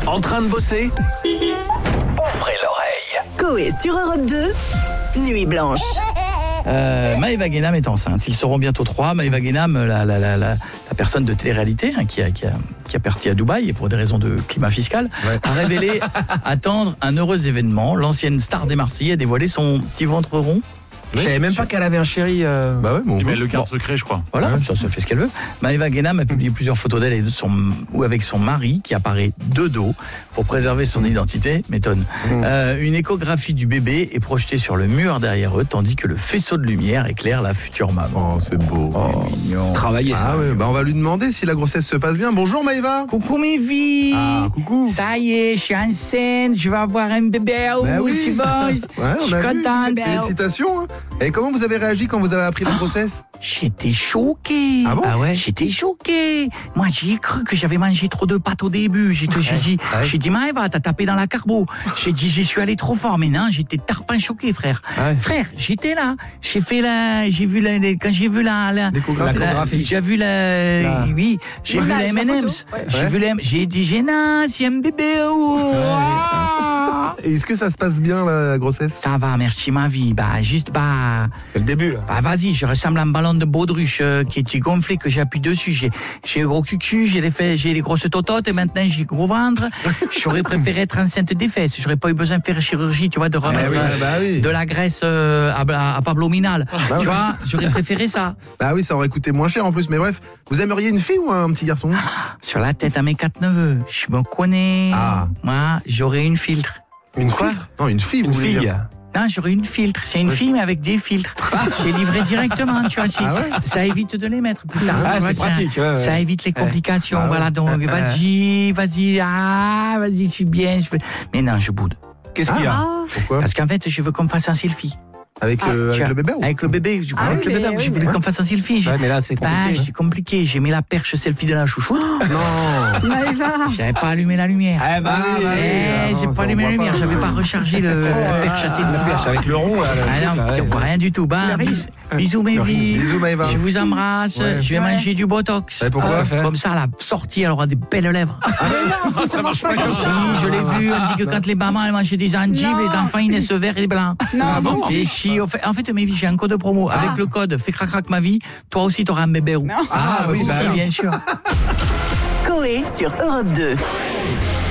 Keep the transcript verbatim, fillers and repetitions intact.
En train de bosser? Ouvrez l'oreille. Coé sur Europe deux, Nuit Blanche. Euh, Maëva Guénam est enceinte. Ils seront bientôt trois. Maëva Guénam, la, la, la, la, la personne de télé-réalité hein, qui, a, qui, a, qui a parti à Dubaï et pour des raisons de climat fiscal, ouais. a révélé attendre un heureux événement. L'ancienne star des Marseillais a dévoilé son petit ventre rond. Je savais même pas qu'elle avait un chéri. Euh... Bah ouais, bon, mais elle le garde bon. secret, je crois. Voilà, ouais. ça, ça fait ce qu'elle veut. Maëva Guénam a publié plusieurs photos d'elle et de son, ou avec son mari qui apparaît de dos pour préserver son identité, m'étonne. Mmh. Euh, une échographie du bébé est projetée sur le mur derrière eux, tandis que le faisceau de lumière éclaire la future maman. Oh, c'est beau. Oh, mignon. Travailler ça. Ah ouais, bah on va lui demander si la grossesse se passe bien. Bonjour Maëva. Coucou mes vies. Ah, coucou. Ça y est, je suis enceinte, je vais avoir un bébé. Oh, bah oui. C'est bon. Ouais, je suis contente. Félicitations. Hein. Et comment vous avez réagi quand vous avez appris la grossesse? J'étais choquée. Ah bon? Ah ouais? J'étais choquée. Moi, j'ai cru que j'avais mangé trop de pâtes au début. J'ai dit, ah ouais. j'ai dit, Maëva, t'as tapé dans la carbo. J'ai dit, j'y suis allé trop fort. Mais non, j'étais tarpin choqué, frère. Ah ouais. Frère, j'étais là. J'ai fait la, j'ai vu la, quand j'ai vu la, la, la j'ai vu la, la, oui, j'ai vu la M and M's. Ouais. J'ai vu la, j'ai dit, j'ai non, c'est un bébé. Oh. Ouais. Et est-ce que ça se passe bien la, la grossesse? Ça va, merci ma vie. Bah, juste, bah. C'est le début, là. Bah, vas-y, je ressemble à un ballon de baudruche euh, qui est gonflé, que j'appuie dessus. J'ai, j'ai le gros cucu, j'ai les fesses, j'ai les grosses tototes et maintenant j'ai le gros ventre. J'aurais préféré être enceinte des fesses. J'aurais pas eu besoin de faire chirurgie, tu vois, de remettre ah oui, euh, bah oui. de la graisse euh, à, à Pablo Minal. Bah tu oui. vois, j'aurais préféré ça. Bah oui, ça aurait coûté moins cher en plus. Mais bref, vous aimeriez une fille ou un petit garçon? Sur la tête à mes quatre neveux, je me connais. Ah. Moi, j'aurais une filtre. Une filtre? Non, une fille. Une vous fille. dire. Non, j'aurais une filtre. C'est une oui. fille, mais avec des filtres. J'ai livré directement, tu vois. Ah ouais? Ça évite de les mettre plus tard. Ah, tu c'est vois, pratique. Ça, ouais, ouais. ça évite les complications. Ah ouais. Voilà, donc Ouais, vas-y, vas-y, ah, vas-y, je suis bien. Je peux... Mais non, je boude. Qu'est-ce qu'il y a? Pourquoi? Parce qu'en fait, je veux qu'on me fasse un selfie. Avec, Ah, euh, tu avec vois, le bébé ou? Avec le bébé. Je, Ah avec oui, le bébé, mais je oui, voulais mais- qu'on me fasse un selfie. J'ai- Ouais, mais là, c'est Bah, compliqué. c'est compliqué. J'ai mis la perche selfie de la chouchoute. Non. Maëva. J'avais pas allumé la lumière. Ah, bah Ah, oui. bah oui. Eh, Ah, j'ai non, pas ça, allumé on la voit lumière. pas. J'avais pas rechargé le, la perche La selfie. perche avec le rond, là. le Ah truc, non, là, tu ouais. vois rien du tout. Bah, bis- bisous mes vies. Bisous Maëva. Je vous embrasse. Ouais. Je vais Ouais. manger du botox. Et pourquoi? Ah, Comme ça, la sortie, elle aura des belles lèvres. Non, ça marche pas comme Si, ça. je l'ai vu. On dit que quand les mamans elles mangeaient des endives, Non. les enfants ils naissent verts et blancs. Non, bon. Et si, en fait, en fait, mes vies, j'ai un code promo. Avec le code fais crac crac ma vie, toi aussi t'auras un bébé. Non. Ah, bah, oui, super. si, bien sûr. Coé sur Europe deux.